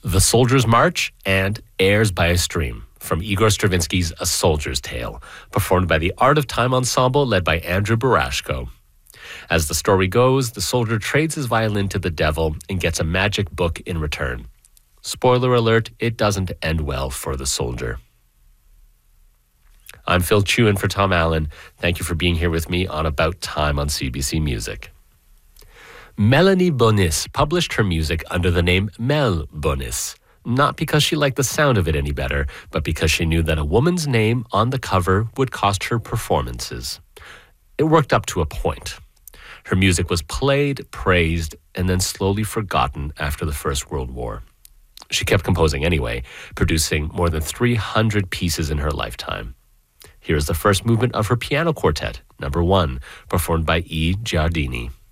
The Soldier's March and Airs by a Stream from Igor Stravinsky's A Soldier's Tale, performed by the Art of Time Ensemble led by Andrew Barashko. As the story goes, the soldier trades his violin to the devil and gets a magic book in return. Spoiler alert, it doesn't end well for the soldier. I'm Phil Chu in for Tom Allen. Thank you for being here with me on About Time on CBC Music. Melanie Bonis published her music under the name Mel Bonis, not because she liked the sound of it any better, but because she knew that a woman's name on the cover would cost her performances. It worked up to a point. Her music was played, praised, and then slowly forgotten after the First World War. She kept composing anyway, producing more than 300 pieces in her lifetime. Here is the first movement of her piano quartet, number 1, performed by E. Giardini.